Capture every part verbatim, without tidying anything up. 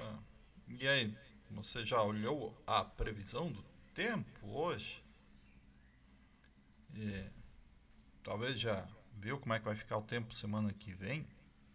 Opa! E aí, você já olhou a previsão do tempo hoje? E talvez já viu como é que vai ficar o tempo semana que vem?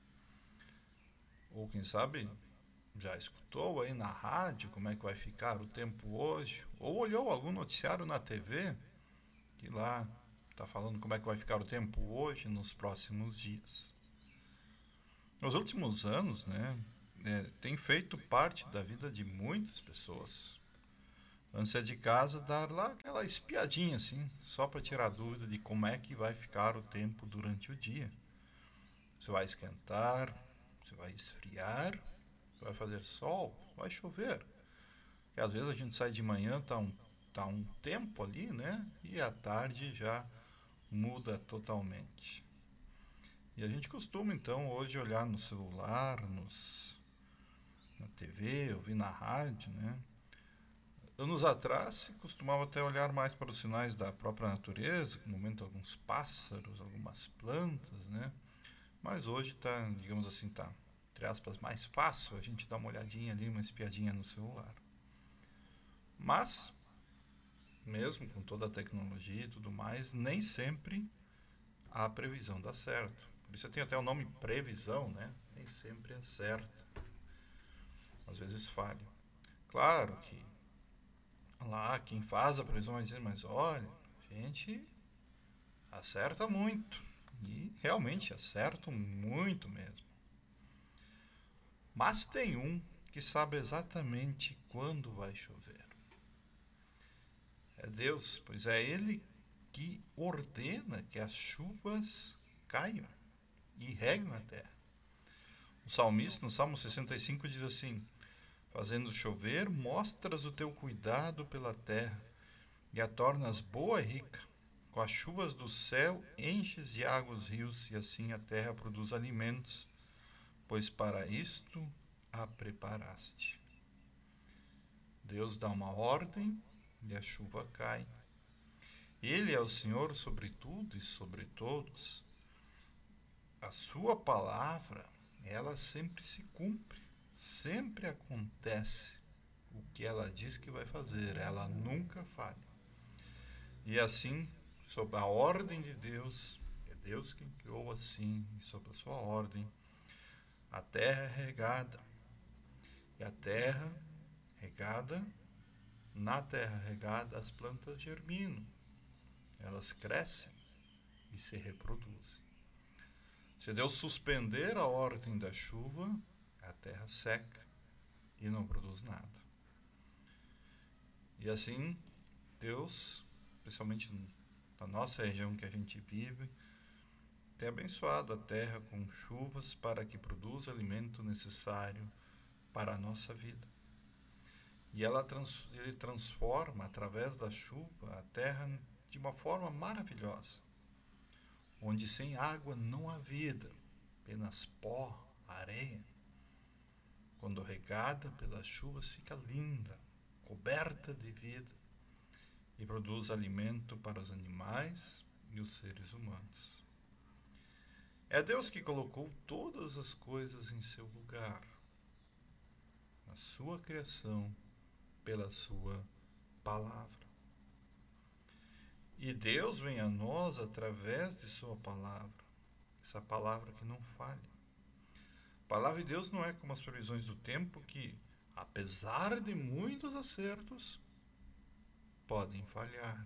Ou quem sabe já escutou aí na rádio como é que vai ficar o tempo hoje? Ou olhou algum noticiário na T V que lá está falando como é que vai ficar o tempo hoje nos próximos dias? Nos últimos anos, né, é, tem feito parte da vida de muitas pessoas. Antes de de casa, dar lá aquela espiadinha assim, só para tirar dúvida de como é que vai ficar o tempo durante o dia. Se vai esquentar, se vai esfriar, se vai fazer sol, vai chover. E às vezes a gente sai de manhã, tá um, tá um tempo ali, né? E à tarde já muda totalmente. E a gente costuma então hoje olhar no celular, nos, na T V, ouvir na rádio, né? Anos atrás se costumava até olhar mais para os sinais da própria natureza, no momento alguns pássaros, algumas plantas, né? Mas hoje está, digamos assim, tá, entre aspas, mais fácil a gente dar uma olhadinha ali, uma espiadinha no celular. Mas, mesmo com toda a tecnologia e tudo mais, nem sempre a previsão dá certo. Por isso tem até o nome previsão, né? Nem sempre é certo. Às vezes falha. Claro que lá quem faz a previsão vai dizer, mas olha, a gente acerta muito. E realmente acertam muito mesmo. Mas tem um que sabe exatamente quando vai chover. É Deus, pois é Ele que ordena que as chuvas caiam e reguem a terra. O salmista, no Salmo sessenta e cinco, diz assim: fazendo chover, mostras o teu cuidado pela terra e a tornas boa e rica. Com as chuvas do céu enches de água os rios, e assim a terra produz alimentos, pois para isto a preparaste. Deus dá uma ordem e a chuva cai. Ele é o Senhor sobre tudo e sobre todos. A sua palavra, ela sempre se cumpre, sempre acontece o que ela diz que vai fazer, ela nunca falha. E assim, sob a ordem de Deus, é Deus quem criou assim, e sob a sua ordem, a terra é regada. E a terra regada, na terra regada, as plantas germinam, elas crescem e se reproduzem. Se Deus suspender a ordem da chuva, a terra seca e não produz nada. E assim, Deus, especialmente na nossa região que a gente vive, tem abençoado a terra com chuvas para que produza alimento necessário para a nossa vida. E ela trans, ele transforma, através da chuva, a terra de uma forma maravilhosa, onde sem água não há vida, apenas pó, areia. Quando regada pelas chuvas, fica linda, coberta de vida e produz alimento para os animais e os seres humanos. É Deus que colocou todas as coisas em seu lugar, na sua criação, pela sua palavra. E Deus vem a nós através de sua palavra, essa palavra que não falha. A palavra de Deus não é como as previsões do tempo que, apesar de muitos acertos, podem falhar.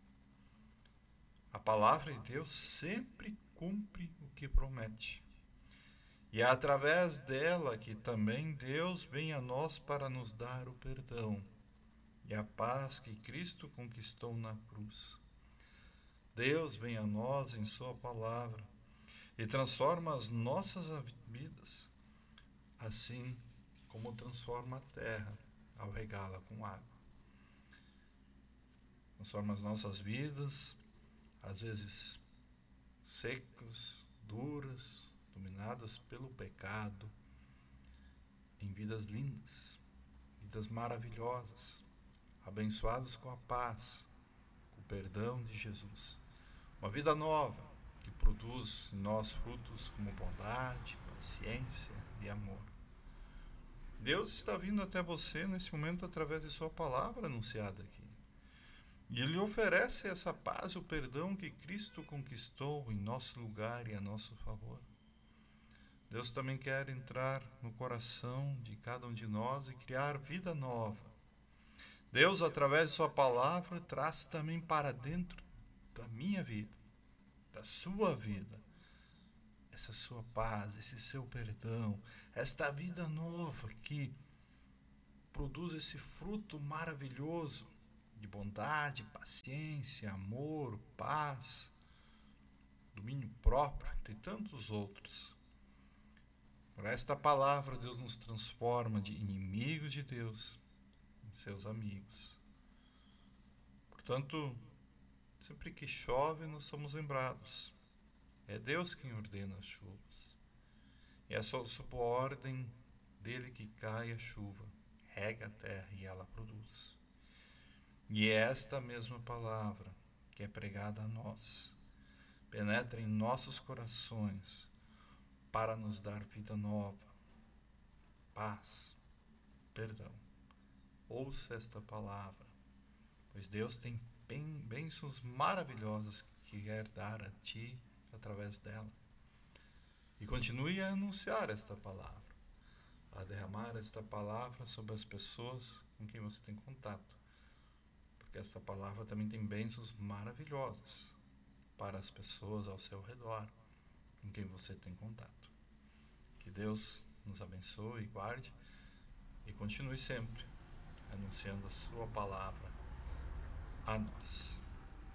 A palavra de Deus sempre cumpre o que promete. E é através dela que também Deus vem a nós para nos dar o perdão e a paz que Cristo conquistou na cruz. Deus vem a nós em sua palavra e transforma as nossas vidas, assim como transforma a terra ao regá-la com água. Transforma as nossas vidas, às vezes secas, duras, dominadas pelo pecado, em vidas lindas, vidas maravilhosas, abençoadas com a paz, com o perdão de Jesus. Uma vida nova que produz em nós frutos como bondade, paciência e amor. Deus está vindo até você nesse momento através de sua palavra anunciada aqui. E Ele oferece essa paz e o perdão que Cristo conquistou em nosso lugar e a nosso favor. Deus também quer entrar no coração de cada um de nós e criar vida nova. Deus, através de sua palavra, traz também para dentro da minha vida, da sua vida, essa sua paz, esse seu perdão, esta vida nova que produz esse fruto maravilhoso de bondade, paciência, amor, paz, domínio próprio, entre tantos outros. Por esta palavra, Deus nos transforma de inimigos de Deus em seus amigos. Portanto, sempre que chove, nós somos lembrados. É Deus quem ordena as chuvas. É sob a ordem dele que cai a chuva, rega a terra e ela produz. E é esta mesma palavra que é pregada a nós, penetra em nossos corações para nos dar vida nova, paz, perdão. Ouça esta palavra, pois Deus tem bênçãos maravilhosas que quer dar a ti através dela. E continue a anunciar esta palavra, a derramar esta palavra sobre as pessoas com quem você tem contato, porque esta palavra também tem bênçãos maravilhosas para as pessoas ao seu redor, com quem você tem contato. Que Deus nos abençoe e guarde e continue sempre anunciando a sua palavra a nós.